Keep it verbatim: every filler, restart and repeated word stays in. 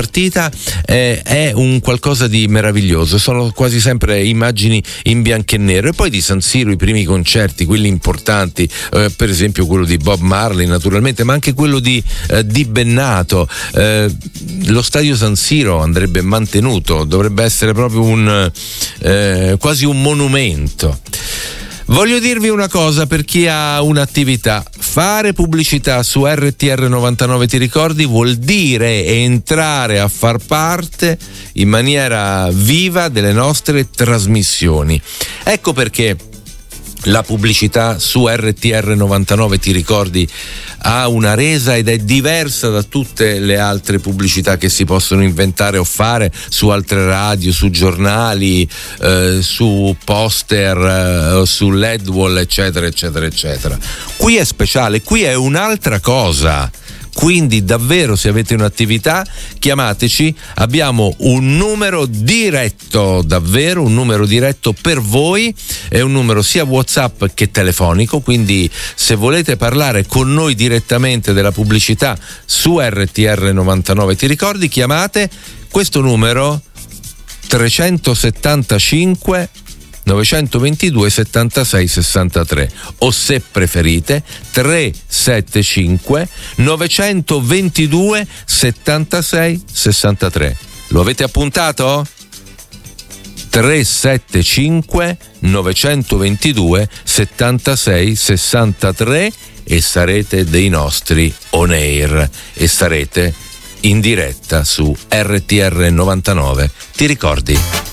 partita eh, è un qualcosa di meraviglioso, sono quasi sempre immagini in bianco e nero. E poi di San Siro i primi concerti, quelli importanti, eh, per esempio quello di Bob Marley naturalmente, ma anche quello di, eh, di Bennato. Eh, lo stadio San Siro andrebbe mantenuto, dovrebbe essere proprio un eh, quasi un monumento. Voglio dirvi una cosa per chi ha un'attività: fare pubblicità su R T R novantanove, ti ricordi, vuol dire entrare a far parte in maniera viva delle nostre trasmissioni. Ecco perché la pubblicità su R T R novantanove, ti ricordi, ha una resa ed è diversa da tutte le altre pubblicità che si possono inventare o fare su altre radio, su giornali, eh, su poster, eh, su L E D wall, eccetera eccetera eccetera. Qui è speciale, qui è un'altra cosa. Quindi davvero, se avete un'attività, chiamateci, abbiamo un numero diretto, davvero un numero diretto per voi, è un numero sia WhatsApp che telefonico, quindi se volete parlare con noi direttamente della pubblicità su R T R novantanove, ti ricordi, chiamate questo numero trecentosettantacinque novecentoventidue settantasei sessantatré, o se preferite trecentosettantacinque novecentoventidue settantasei sessantatré. Lo avete appuntato? trecentosettantacinque novecentoventidue settantasei sessantatré e sarete dei nostri on air e sarete in diretta su R T R novantanove, ti ricordi?